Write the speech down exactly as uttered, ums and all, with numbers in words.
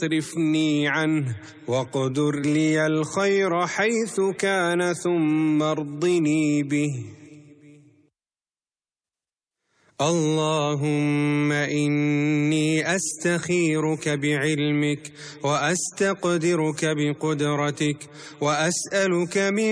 اصرفني عنه واقدر لي الخير حيث كان ثم ارضني به. اللهم إني أستخيرك بعلمك وأستقدرك بقدرتك وأسألك من